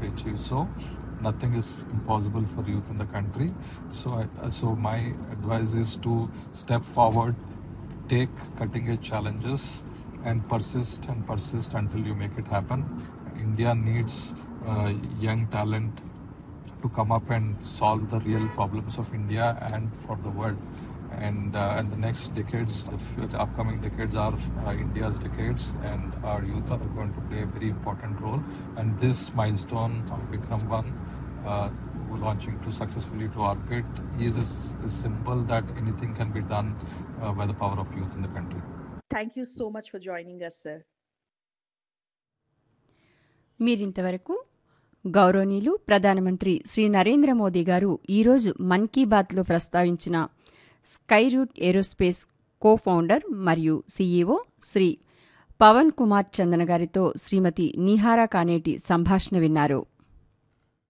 be achieved. So nothing is impossible for youth in the country. So my advice is to step forward, take cutting-edge challenges, and persist until you make it happen. India needs young talent to come up and solve the real problems of India and for the world. And the next decades, the upcoming decades are India's decades, and our youth are going to play a very important role. And this milestone of Vikram 1 launching successfully to orbit is a symbol that anything can be done by the power of youth in the country. Thank you so much for joining us, sir. మీరింతవరకు గౌరవనీయులు ప్రధానమంత్రి శ్రీ నరేంద్ర మోదీ గారు ఈరోజు మన్ కీ బాత్లో ప్రస్తావించిన sky route aerospace co founder మరియు CEO Shri Pawan Kumar చందన గారితో శ్రీమతి నీహారా కానేటి సంభాషణ విన్నారు.